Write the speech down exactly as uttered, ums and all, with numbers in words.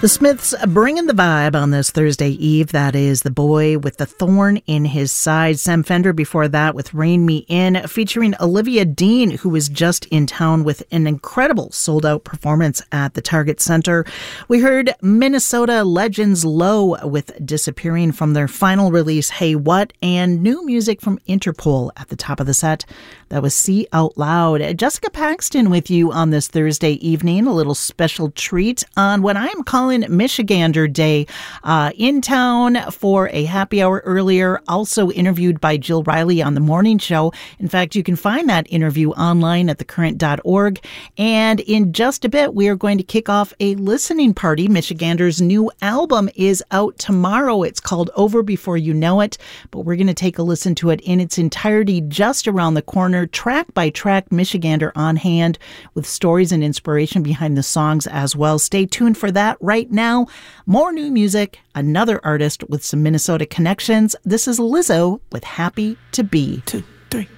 The Smiths bringing the vibe on this Thursday Eve. That is The Boy with the Thorn in His Side. Sam Fender before that with Rein Me In, featuring Olivia Dean, who was just in town with an incredible sold-out performance at the Target Center. We heard Minnesota legends Low with Disappearing from their final release, Hey What, and new music from Interpol at the top of the set. That was See Out Loud. Jessica Paxton with you on this Thursday evening. A little special treat on what I'm calling Michigander Day. Uh, in town for a happy hour earlier, also interviewed by Jill Riley on The Morning Show. In fact, you can find that interview online at the current dot org. And in just a bit, we are going to kick off a listening party. Michigander's new album is out tomorrow. It's called Over Before You Know It, but we're going to take a listen to it in its entirety just around the corner, track by track, Michigander on hand, with stories and inspiration behind the songs as well. Stay tuned for that. Right now, more new music, another artist with some Minnesota connections. This is Lizzo with Happy to Be. Two, three.